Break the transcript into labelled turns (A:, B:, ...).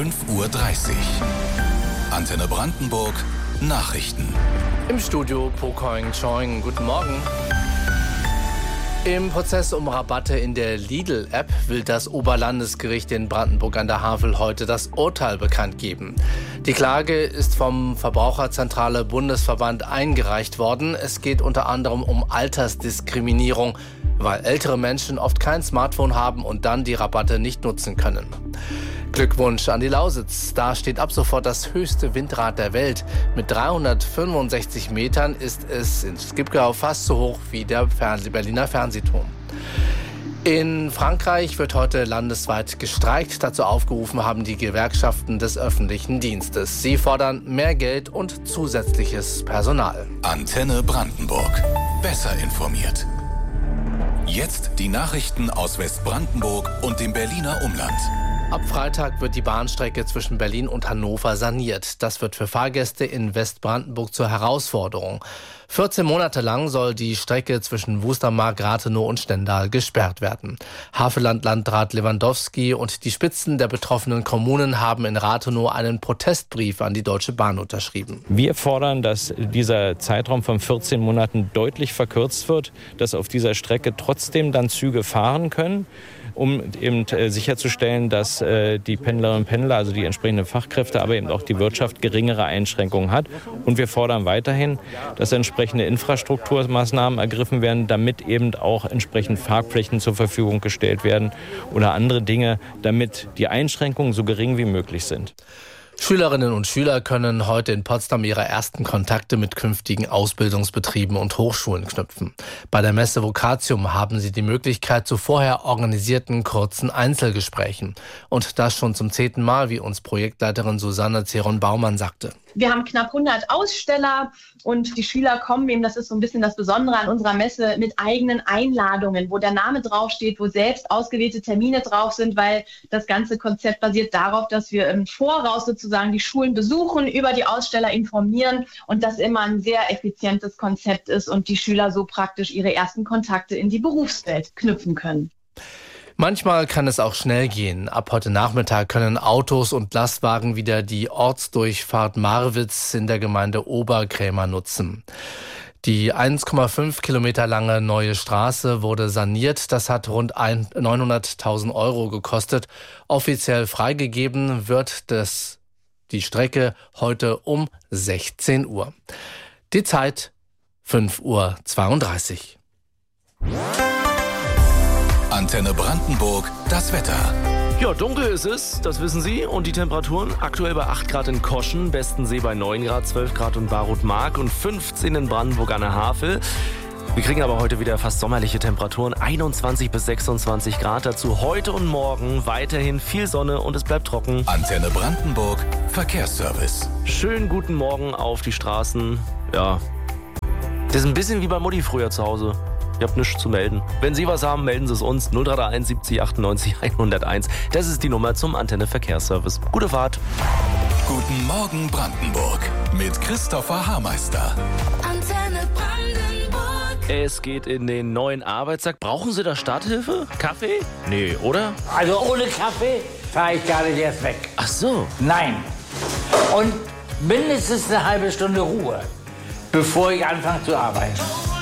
A: 5:30 Uhr. Antenne Brandenburg, Nachrichten.
B: Im Studio Pokoing Choing. Guten Morgen. Im Prozess um Rabatte in der Lidl-App will das Oberlandesgericht in Brandenburg an der Havel heute das Urteil bekannt geben. Die Klage ist vom Verbraucherzentrale Bundesverband eingereicht worden. Es geht unter anderem um Altersdiskriminierung, weil ältere Menschen oft kein Smartphone haben und dann die Rabatte nicht nutzen können. Glückwunsch an die Lausitz. Da steht ab sofort das höchste Windrad der Welt. Mit 365 Metern ist es in Skipgau fast so hoch wie der Berliner Fernsehturm. In Frankreich wird heute landesweit gestreikt. Dazu aufgerufen haben die Gewerkschaften des öffentlichen Dienstes. Sie fordern mehr Geld und zusätzliches Personal.
A: Antenne Brandenburg. Besser informiert. Jetzt die Nachrichten aus Westbrandenburg und dem Berliner Umland.
B: Ab Freitag wird die Bahnstrecke zwischen Berlin und Hannover saniert. Das wird für Fahrgäste in Westbrandenburg zur Herausforderung. 14 Monate lang soll die Strecke zwischen Wustermark, Rathenow und Stendal gesperrt werden. Havelland-Landrat Lewandowski und die Spitzen der betroffenen Kommunen haben in Rathenow einen Protestbrief an die Deutsche Bahn unterschrieben.
C: Wir fordern, dass dieser Zeitraum von 14 Monaten deutlich verkürzt wird, dass auf dieser Strecke trotzdem dann Züge fahren können, um eben sicherzustellen, dass die Pendlerinnen und Pendler, also die entsprechenden Fachkräfte, aber eben auch die Wirtschaft geringere Einschränkungen hat. Und wir fordern weiterhin, dass entsprechende Infrastrukturmaßnahmen ergriffen werden, damit eben auch entsprechend Parkflächen zur Verfügung gestellt werden oder andere Dinge, damit die Einschränkungen so gering wie möglich sind.
B: Schülerinnen und Schüler können heute in Potsdam ihre ersten Kontakte mit künftigen Ausbildungsbetrieben und Hochschulen knüpfen. Bei der Messe Vocatium haben sie die Möglichkeit zu vorher organisierten kurzen Einzelgesprächen. Und das schon zum 10. Mal, wie uns Projektleiterin Susanne Zeron-Baumann sagte.
D: Wir haben knapp 100 Aussteller und die Schüler kommen eben, das ist so ein bisschen das Besondere an unserer Messe, mit eigenen Einladungen, wo der Name draufsteht, wo selbst ausgewählte Termine drauf sind, weil das ganze Konzept basiert darauf, dass wir im Voraus sozusagen die Schulen besuchen, über die Aussteller informieren und das immer ein sehr effizientes Konzept ist und die Schüler so praktisch ihre ersten Kontakte in die Berufswelt knüpfen können.
B: Manchmal kann es auch schnell gehen. Ab heute Nachmittag können Autos und Lastwagen wieder die Ortsdurchfahrt Marwitz in der Gemeinde Oberkrämer nutzen. Die 1,5 Kilometer lange neue Straße wurde saniert. Das hat rund 900.000 Euro gekostet. Offiziell freigegeben wird die Strecke heute um 16 Uhr. Die Zeit 5:32 Uhr.
A: Antenne Brandenburg, das Wetter.
E: Ja, dunkel ist es, das wissen Sie. Und die Temperaturen aktuell bei 8 Grad in Koschen, Bestensee bei 9 Grad, 12 Grad in Barut-Mark und 15 in Brandenburg an der Havel. Wir kriegen aber heute wieder fast sommerliche Temperaturen, 21 bis 26 Grad. Dazu heute und morgen weiterhin viel Sonne und es bleibt trocken.
A: Antenne Brandenburg, Verkehrsservice.
E: Schönen guten Morgen auf die Straßen. Ja, das ist ein bisschen wie bei Mutti früher zu Hause. Ihr habt nichts zu melden. Wenn Sie was haben, melden Sie es uns. 0331 70 98 101. Das ist die Nummer zum Antenne Verkehrsservice. Gute Fahrt.
A: Guten Morgen Brandenburg mit Christopher Haarmeister.
F: Antenne Brandenburg.
E: Es geht in den neuen Arbeitstag. Brauchen Sie da Starthilfe? Kaffee? Nee, oder?
G: Also ohne Kaffee fahre ich gar nicht erst weg.
E: Ach so.
G: Nein. Und mindestens eine halbe Stunde Ruhe, bevor ich anfange zu arbeiten.